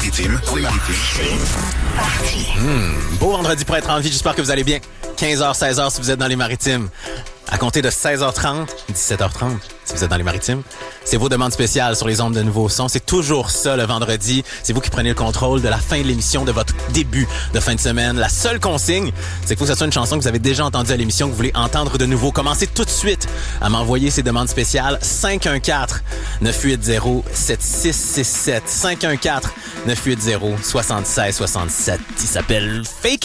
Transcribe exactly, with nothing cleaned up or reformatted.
Maritimes, pour les Maritimes. Mmh, beau vendredi pour être en vie, j'espère que vous allez bien. quinze heures, seize heures si vous êtes dans les Maritimes. À compter de seize heures trente, dix-sept heures trente si vous êtes dans les Maritimes. C'est vos demandes spéciales sur les ondes de Nouveaux Sons. C'est toujours ça le vendredi. C'est vous qui prenez le contrôle de la fin de l'émission, de votre début de fin de semaine. La seule consigne, c'est qu'il faut que ce soit une chanson que vous avez déjà entendue à l'émission, que vous voulez entendre de nouveau. Commencez tout de suite à m'envoyer ces demandes spéciales. cinq un quatre, neuf huit zéro, sept six six sept. cinq un quatre, neuf huit zéro, sept six six sept. Il s'appelle Fake